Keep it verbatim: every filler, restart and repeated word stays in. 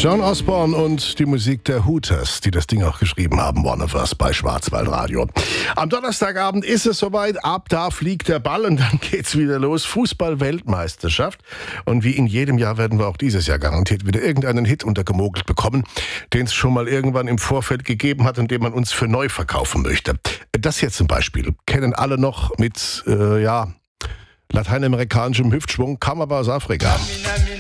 John Osborne und die Musik der Hooters, die das Ding auch geschrieben haben, One of Us bei Schwarzwaldradio. Am Donnerstagabend ist es soweit, ab da fliegt der Ball und dann geht's wieder los. Fußball-Weltmeisterschaft. Und wie in jedem Jahr werden wir auch dieses Jahr garantiert wieder irgendeinen Hit untergemogelt bekommen, den es schon mal irgendwann im Vorfeld gegeben hat und den man uns für neu verkaufen möchte. Das hier zum Beispiel kennen alle noch mit, äh, ja, lateinamerikanischem Hüftschwung, kam aber aus Afrika.